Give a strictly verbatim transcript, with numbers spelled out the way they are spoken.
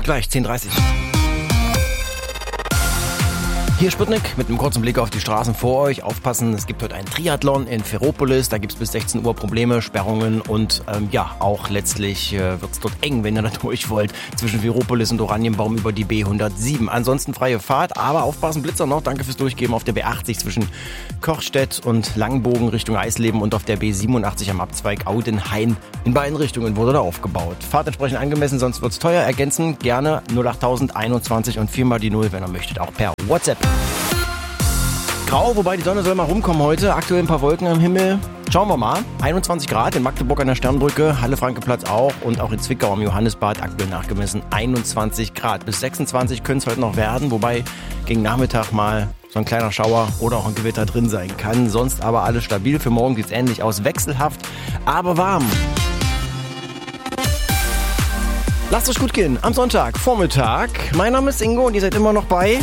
gleich, zehn Uhr dreißig. Hier Sputnik mit einem kurzen Blick auf die Straßen vor euch. Aufpassen, es gibt heute einen Triathlon in Ferropolis. Da gibt es bis sechzehn Uhr Probleme, Sperrungen und ähm, ja, auch letztlich äh, wird es dort eng, wenn ihr da durch wollt, zwischen Ferropolis und Oranienbaum über die B hundertsieben. Ansonsten freie Fahrt, aber aufpassen, Blitzer noch. Danke fürs Durchgeben auf der B achtzig zwischen Kochstedt und Langbogen Richtung Eisleben und auf der B siebenundachtzig am Abzweig Audenhain. In beiden Richtungen wurde da aufgebaut. Fahrt entsprechend angemessen, sonst wird's teuer. Ergänzen gerne null acht einundzwanzig und viermal die null, wenn ihr möchtet, auch per WhatsApp. Grau, wobei die Sonne soll mal rumkommen heute. Aktuell ein paar Wolken am Himmel. Schauen wir mal. einundzwanzig Grad in Magdeburg an der Sternbrücke, Halle-Franke-Platz auch und auch in Zwickau am Johannisbad aktuell nachgemessen einundzwanzig Grad. Bis sechsundzwanzig können es heute noch werden, wobei gegen Nachmittag mal so ein kleiner Schauer oder auch ein Gewitter drin sein kann. Sonst aber alles stabil. Für morgen sieht es ähnlich aus. Wechselhaft, aber warm. Lasst euch gut gehen am Sonntag, Vormittag. Mein Name ist Ingo und ihr seid immer noch bei